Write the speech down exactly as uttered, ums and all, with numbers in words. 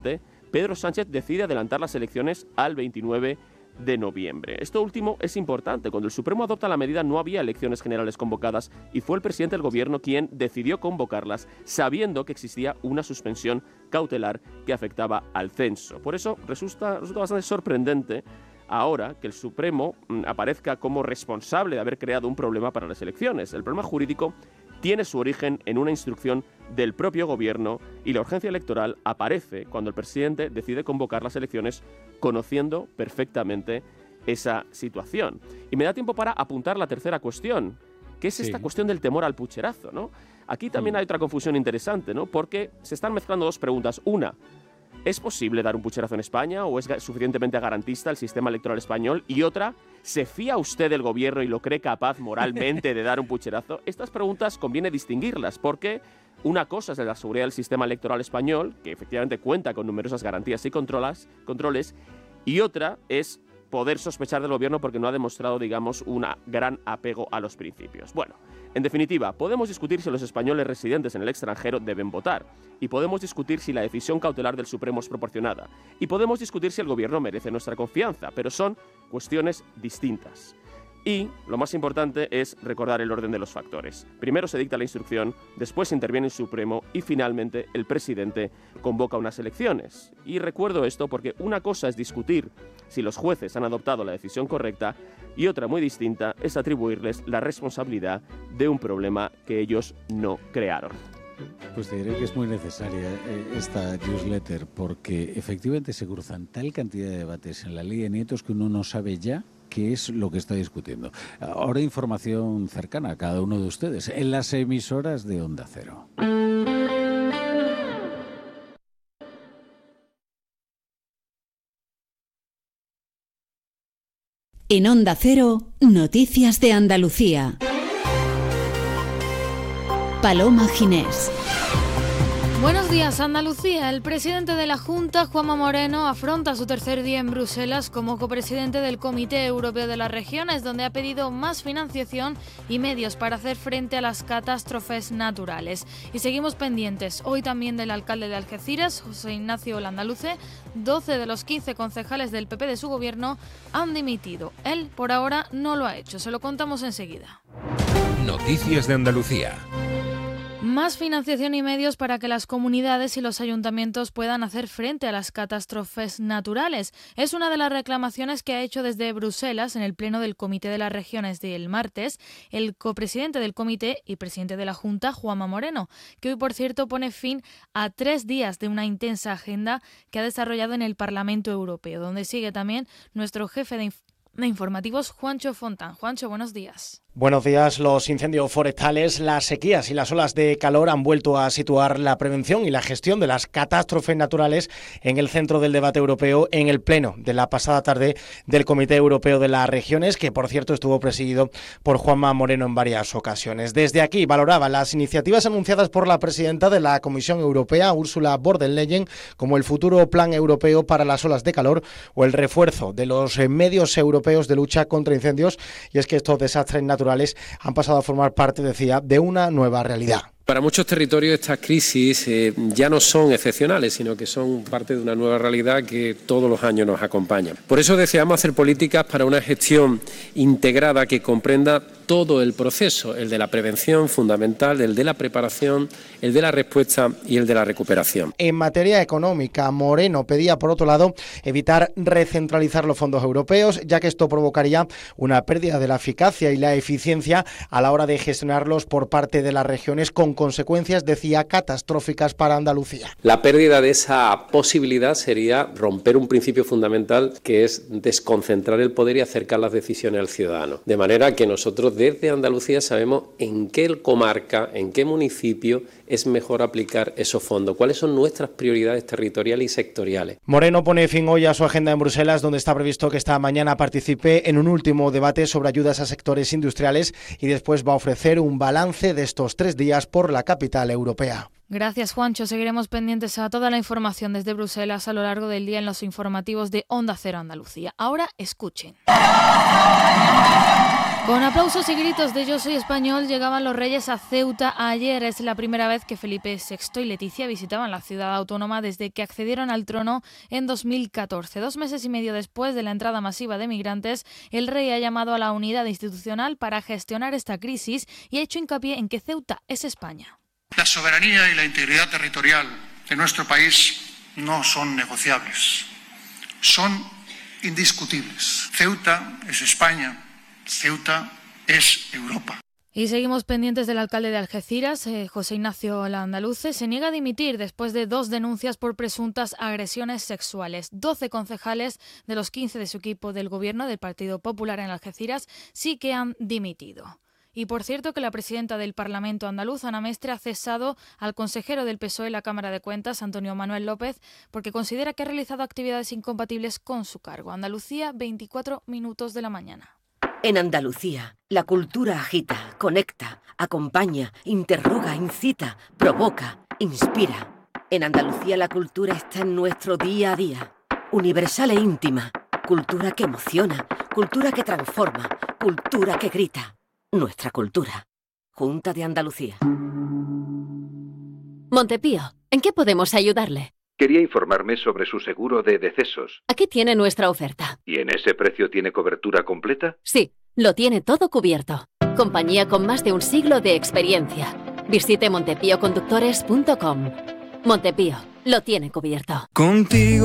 Pedro Sánchez decide adelantar las elecciones al veintinueve de noviembre. Esto último es importante. Cuando el Supremo adopta la medida no había elecciones generales convocadas y fue el presidente del gobierno quien decidió convocarlas sabiendo que existía una suspensión cautelar que afectaba al censo. Por eso resulta, resulta bastante sorprendente ahora que el Supremo mm, aparezca como responsable de haber creado un problema para las elecciones. El problema jurídico tiene su origen en una instrucción del propio gobierno y la urgencia electoral aparece cuando el presidente decide convocar las elecciones conociendo perfectamente esa situación. Y me da tiempo para apuntar la tercera cuestión, que es esta sí. cuestión del temor al pucherazo, ¿no? Aquí también sí. hay otra confusión interesante, ¿no? Porque se están mezclando dos preguntas. Una, ¿es posible dar un pucherazo en España o es suficientemente garantista el sistema electoral español? Y otra, ¿se fía usted del gobierno y lo cree capaz moralmente de dar un pucherazo? Estas preguntas conviene distinguirlas porque una cosa es la seguridad del sistema electoral español, que efectivamente cuenta con numerosas garantías y controlas, controles, y otra es poder sospechar del gobierno porque no ha demostrado, digamos, un gran apego a los principios. Bueno, en definitiva, podemos discutir si los españoles residentes en el extranjero deben votar, y podemos discutir si la decisión cautelar del Supremo es proporcionada, y podemos discutir si el gobierno merece nuestra confianza, pero son cuestiones distintas. Y lo más importante es recordar el orden de los factores. Primero se dicta la instrucción, después interviene el Supremo y finalmente el presidente convoca unas elecciones. Y recuerdo esto porque una cosa es discutir si los jueces han adoptado la decisión correcta y otra muy distinta es atribuirles la responsabilidad de un problema que ellos no crearon. Pues te diré que es muy necesaria esta newsletter porque efectivamente se cruzan tal cantidad de debates en la ley de nietos que uno no sabe ya qué es lo que está discutiendo. Ahora información cercana a cada uno de ustedes en las emisoras de Onda Cero. En Onda Cero, Noticias de Andalucía. Paloma Ginés. Buenos días, Andalucía. El presidente de la Junta, Juanma Moreno, afronta su tercer día en Bruselas como copresidente del Comité Europeo de las Regiones, donde ha pedido más financiación y medios para hacer frente a las catástrofes naturales. Y seguimos pendientes hoy también del alcalde de Algeciras, José Ignacio Landaluce. doce de los quince concejales del P P de su gobierno han dimitido. Él, por ahora, no lo ha hecho. Se lo contamos enseguida. Noticias de Andalucía. Más financiación y medios para que las comunidades y los ayuntamientos puedan hacer frente a las catástrofes naturales. Es una de las reclamaciones que ha hecho desde Bruselas en el Pleno del Comité de las Regiones del martes el copresidente del comité y presidente de la Junta, Juanma Moreno, que hoy, por cierto, pone fin a tres días de una intensa agenda que ha desarrollado en el Parlamento Europeo, donde sigue también nuestro jefe de, inf- de informativos, Juancho Fontán. Juancho, buenos días. Buenos días. Los incendios forestales, las sequías y las olas de calor han vuelto a situar la prevención y la gestión de las catástrofes naturales en el centro del debate europeo en el pleno de la pasada tarde del Comité Europeo de las Regiones, que por cierto estuvo presidido por Juanma Moreno en varias ocasiones. Desde aquí valoraba las iniciativas anunciadas por la presidenta de la Comisión Europea, Ursula von der Leyen, como el futuro Plan Europeo para las olas de calor o el refuerzo de los medios europeos de lucha contra incendios. Y es que estos desastres naturales han pasado a formar parte, decía, de una nueva realidad. Para muchos territorios estas crisis eh, ya no son excepcionales, sino que son parte de una nueva realidad que todos los años nos acompaña. Por eso deseamos hacer políticas para una gestión integrada que comprenda todo el proceso, el de la prevención fundamental, el de la preparación, el de la respuesta y el de la recuperación. En materia económica, Moreno pedía, por otro lado, evitar recentralizar los fondos europeos, ya que esto provocaría una pérdida de la eficacia y la eficiencia a la hora de gestionarlos por parte de las regiones, con consecuencias, decía, catastróficas para Andalucía. La pérdida de esa posibilidad sería romper un principio fundamental, que es desconcentrar el poder y acercar las decisiones al ciudadano. De manera que nosotros desde Andalucía sabemos en qué comarca, en qué municipio es mejor aplicar esos fondos, cuáles son nuestras prioridades territoriales y sectoriales. Moreno pone fin hoy a su agenda en Bruselas, donde está previsto que esta mañana participe en un último debate sobre ayudas a sectores industriales y después va a ofrecer un balance de estos tres días por la capital europea. Gracias, Juancho. Seguiremos pendientes a toda la información desde Bruselas a lo largo del día en los informativos de Onda Cero Andalucía. Ahora escuchen. Con aplausos y gritos de Yo soy español llegaban los reyes a Ceuta ayer. Es la primera vez que Felipe sexto y Leticia visitaban la ciudad autónoma desde que accedieron al trono en dos mil catorce. Dos meses y medio después de la entrada masiva de migrantes, el rey ha llamado a la unidad institucional para gestionar esta crisis y ha hecho hincapié en que Ceuta es España. La soberanía y la integridad territorial de nuestro país no son negociables, son indiscutibles. Ceuta es España. Ceuta es Europa. Y seguimos pendientes del alcalde de Algeciras, eh, José Ignacio Landaluce. Se niega a dimitir después de dos denuncias por presuntas agresiones sexuales. doce concejales de los quince de su equipo del gobierno del Partido Popular en Algeciras sí que han dimitido. Y por cierto que la presidenta del Parlamento andaluz, Ana Mestre, ha cesado al consejero del P S O E en la Cámara de Cuentas, Antonio Manuel López, porque considera que ha realizado actividades incompatibles con su cargo. Andalucía, veinticuatro minutos de la mañana. En Andalucía, la cultura agita, conecta, acompaña, interroga, incita, provoca, inspira. En Andalucía la cultura está en nuestro día a día, universal e íntima. Cultura que emociona, cultura que transforma, cultura que grita. Nuestra cultura. Junta de Andalucía. Montepío, ¿en qué podemos ayudarle? Quería informarme sobre su seguro de decesos. Aquí tiene nuestra oferta. ¿Y en ese precio tiene cobertura completa? Sí, lo tiene todo cubierto. Compañía con más de un siglo de experiencia. Visite montepío conductores punto com. Montepío, lo tiene cubierto. Contigo.